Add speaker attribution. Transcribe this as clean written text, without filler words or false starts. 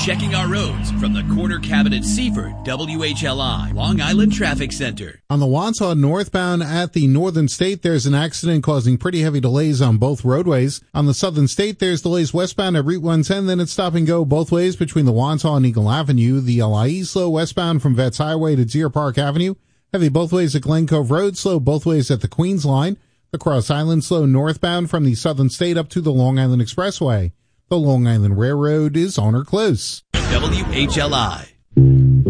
Speaker 1: checking our roads from the Corner Cabinet Seaford WHLI Long Island Traffic Center.
Speaker 2: On the Wantaw northbound at the Northern State, there's an accident causing pretty heavy delays on both roadways. On the Southern State, there's delays westbound at Route 110, then it's stop and go both ways between the Wantaw and Eagle Avenue. The LIE slow westbound from Vets Highway to Deer Park Avenue. Heavy both ways at Glen Cove Road, slow both ways at the Queens Line. The Cross Island slow northbound from the Southern State up to the Long Island Expressway. The Long Island Railroad is on or close.
Speaker 1: WHLI.